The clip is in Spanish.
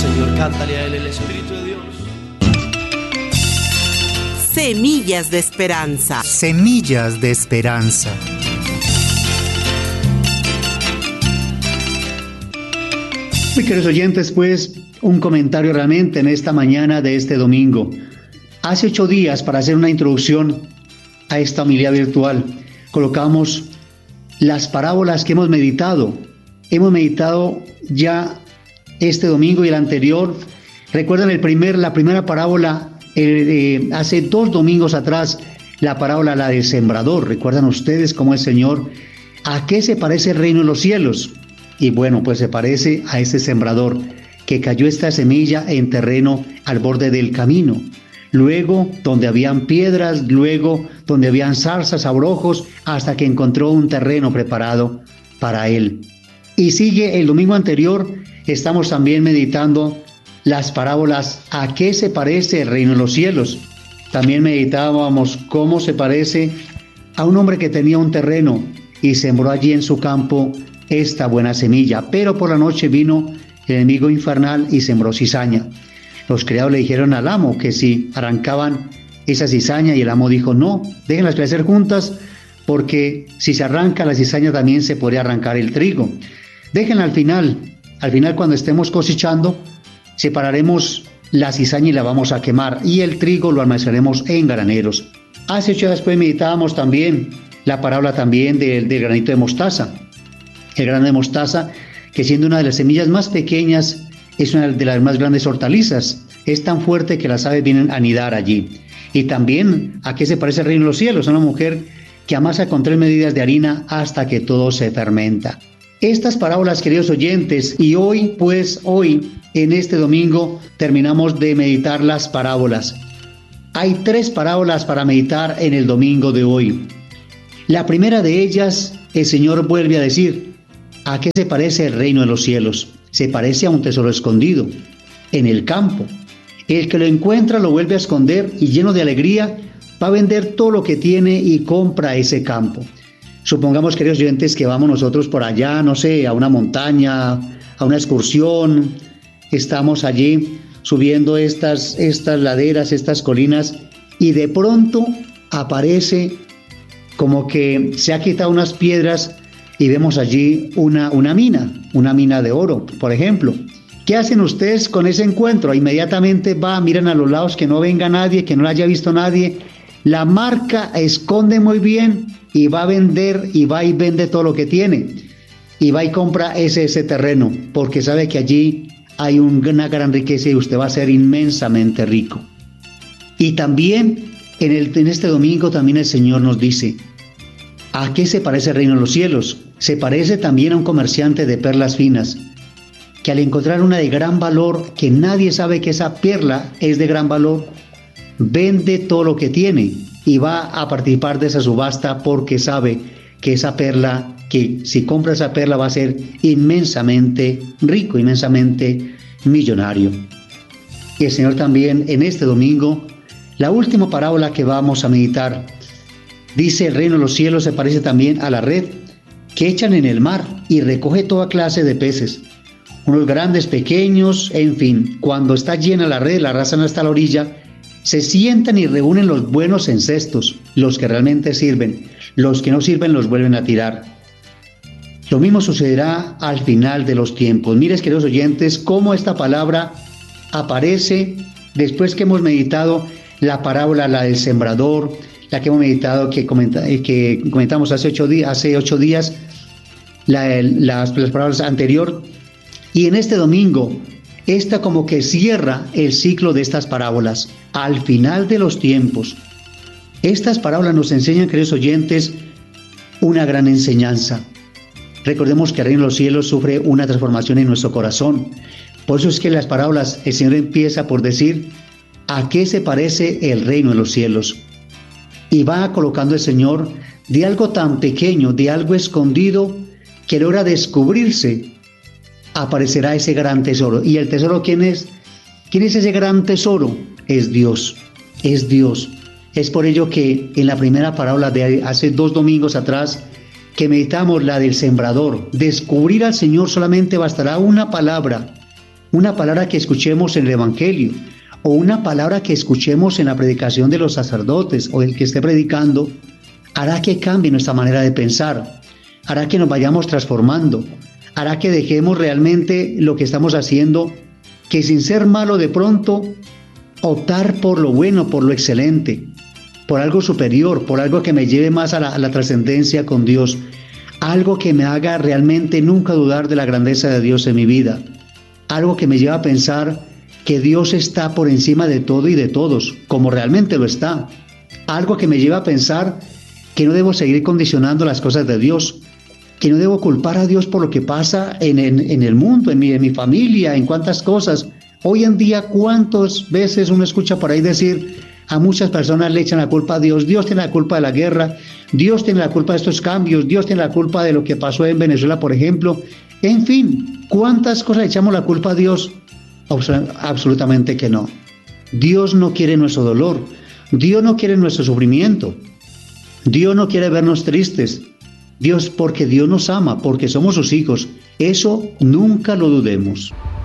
Señor, cántale a Él el Espíritu de Dios. Semillas de esperanza. Semillas de esperanza. Muy queridos oyentes, pues, un comentario realmente en esta mañana de este domingo. Hace 8 días, para hacer una introducción a esta homilía virtual, colocamos las parábolas que hemos meditado. Hemos meditado ya este domingo y el anterior. Recuerdan la primera parábola, hace 2 domingos atrás, la parábola la del sembrador. ¿Recuerdan ustedes cómo el Señor, a qué se parece el reino de los cielos? Y bueno, pues se parece a este sembrador que cayó esta semilla en terreno al borde del camino. Luego, donde habían piedras, luego, donde habían zarzas, abrojos, hasta que encontró un terreno preparado para él. Y sigue el domingo anterior, estamos también meditando las parábolas a qué se parece el reino de los cielos. También meditábamos cómo se parece a un hombre que tenía un terreno y sembró allí en su campo esta buena semilla, pero por la noche vino el enemigo infernal y sembró cizaña. Los criados le dijeron al amo que si arrancaban esa cizaña, y el amo dijo: no, déjenlas crecer juntas, porque si se arranca la cizaña también se podría arrancar el trigo. Déjenla al final cuando estemos cosechando, separaremos la cizaña y la vamos a quemar, y el trigo lo almacenaremos en graneros. Hace 8 días después meditábamos también la parábola también del granito de mostaza. El grano de mostaza, que siendo una de las semillas más pequeñas, es una de las más grandes hortalizas. Es tan fuerte que las aves vienen a anidar allí. Y también, ¿a qué se parece el reino de los cielos? Una mujer que amasa con 3 medidas de harina hasta que todo se fermenta. Estas parábolas, queridos oyentes, y hoy, en este domingo, terminamos de meditar las parábolas. Hay 3 parábolas para meditar en el domingo de hoy. La primera de ellas, el Señor vuelve a decir: ¿a qué se parece el reino de los cielos? Se parece a un tesoro escondido en el campo. El que lo encuentra lo vuelve a esconder y, lleno de alegría, va a vender todo lo que tiene y compra ese campo. Supongamos, queridos oyentes, que vamos nosotros por allá, no sé, a una montaña, a una excursión. Estamos allí subiendo estas laderas, estas colinas, y de pronto aparece como que se ha quitado unas piedras y vemos allí una mina de oro, por ejemplo. ¿Qué hacen ustedes con ese encuentro? Inmediatamente miran a los lados, que no venga nadie, que no la haya visto nadie. La marca, esconde muy bien y va a vender, y va y vende todo lo que tiene. Y va y compra ese terreno, porque sabe que allí hay una gran riqueza y usted va a ser inmensamente rico. Y también en este domingo también el Señor nos dice: ¿a qué se parece el reino de los cielos? Se parece también a un comerciante de perlas finas, que al encontrar una de gran valor, que nadie sabe que esa perla es de gran valor, vende todo lo que tiene y va a participar de esa subasta, porque sabe que esa perla, que si compra esa perla va a ser inmensamente rico, inmensamente millonario. Y el Señor también en este domingo, la última parábola que vamos a meditar, dice: el reino de los cielos se parece también a la red que echan en el mar y recoge toda clase de peces, unos grandes, pequeños, en fin. Cuando está llena la red, la arrastran hasta la orilla, se sientan y reúnen los buenos en cestos, los que realmente sirven. Los que no sirven los vuelven a tirar. Lo mismo sucederá al final de los tiempos. Miren, queridos oyentes, cómo esta palabra aparece después que hemos meditado la parábola, la del sembrador, la que hemos meditado, que comentamos hace 8 días, las parábolas anterior. Y en este domingo, esta como que cierra el ciclo de estas parábolas. Al final de los tiempos, estas parábolas nos enseñan, queridos oyentes, una gran enseñanza. Recordemos que el reino de los cielos sufre una transformación en nuestro corazón. Por eso es que en las parábolas el Señor empieza por decir: ¿a qué se parece el reino de los cielos? Y va colocando el Señor de algo tan pequeño, de algo escondido, que logra descubrirse, aparecerá ese gran tesoro. ¿Y el tesoro quién es? ¿Quién es ese gran tesoro? Es Dios, es Dios. Es por ello que en la primera parábola de hace 2 domingos atrás, que meditamos la del sembrador, descubrir al Señor solamente bastará una palabra, una palabra que escuchemos en el Evangelio o una palabra que escuchemos en la predicación de los sacerdotes o el que esté predicando, hará que cambie nuestra manera de pensar, hará que nos vayamos transformando, hará que dejemos realmente lo que estamos haciendo, que sin ser malo de pronto, optar por lo bueno, por lo excelente, por algo superior, por algo que me lleve más a la trascendencia con Dios, algo que me haga realmente nunca dudar de la grandeza de Dios en mi vida, algo que me lleve a pensar que Dios está por encima de todo y de todos, como realmente lo está, algo que me lleve a pensar que no debo seguir condicionando las cosas de Dios, que no debo culpar a Dios por lo que pasa en el mundo, en mi familia, en cuántas cosas. Hoy en día, ¿cuántas veces uno escucha por ahí decir, a muchas personas le echan la culpa a Dios, Dios tiene la culpa de la guerra, Dios tiene la culpa de estos cambios, Dios tiene la culpa de lo que pasó en Venezuela, por ejemplo? En fin, ¿cuántas cosas le echamos la culpa a Dios? Absolutamente que no. Dios no quiere nuestro dolor, Dios no quiere nuestro sufrimiento, Dios no quiere vernos tristes, porque Dios nos ama, porque somos sus hijos. Eso nunca lo dudemos.